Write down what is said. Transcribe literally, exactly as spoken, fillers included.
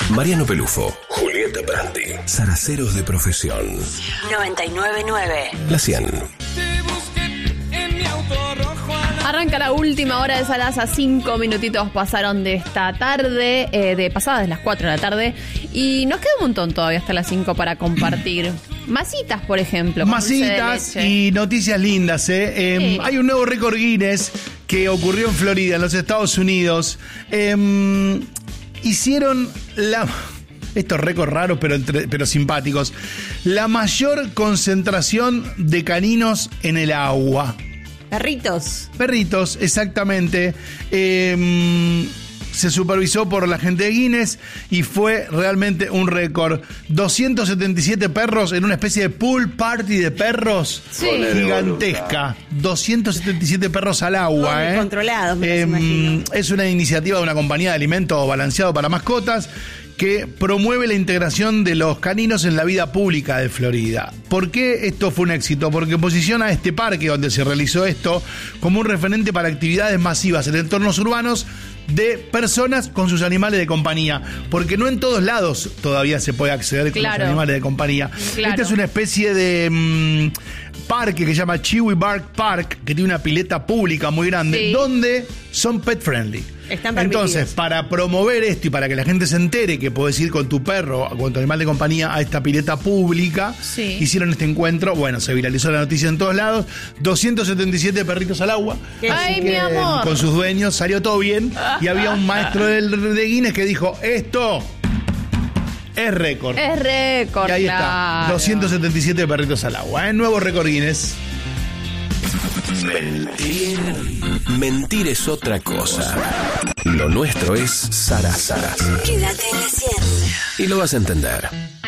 Mariano Pelufo, Julieta Brandi, zaraceros de profesión. noventa y nueve punto nueve. La cien. Arranca la última hora de Sarasa, cinco minutitos pasaron de esta tarde, eh, de pasadas las cuatro de la tarde, y nos queda un montón todavía hasta las cinco para compartir. Masitas, por ejemplo. Masitas y noticias lindas, ¿eh? eh sí. Hay un nuevo récord Guinness que ocurrió en Florida, en los Estados Unidos. Eh, hicieron la... Estos récords raros pero, entre, pero simpáticos. La mayor concentración de caninos en el agua. Perritos. Perritos, exactamente. Eh, se supervisó por la gente de Guinness y fue realmente un récord. doscientos setenta y siete perros en una especie de pool party de perros. Sí. Gigantesca. doscientos setenta y siete perros al agua. Muy eh. controlados, me eh, imagino. Es una iniciativa de una compañía de alimentos balanceado para mascotas que promueve la integración de los caninos en la vida pública de Florida. ¿Por qué esto fue un éxito? Porque posiciona a este parque donde se realizó esto como un referente para actividades masivas en entornos urbanos de personas con sus animales de compañía, porque no en todos lados todavía se puede acceder con claro. los animales de compañía. Claro. Esta es una especie de mmm, parque que se llama Chewy Bark Park, que tiene una pileta pública muy grande, sí. donde son pet friendly. Están Entonces, para promover esto y para que la gente se entere que puedes ir con tu perro o con tu animal de compañía a esta pileta pública, sí. hicieron este encuentro. Bueno, se viralizó la noticia en todos lados. doscientos setenta y siete perritos al agua. Ay, mi amor. Con sus dueños salió todo bien. Y había un maestro del, de Guinness que dijo: esto es récord. Es récord. Y ahí claro. está, doscientos setenta y siete perritos al agua. ¿eh? Nuevo récord Guinness. Mentir. Mentir es otra cosa. Lo nuestro es Sarasa. Quédate en la cien. Y lo vas a entender.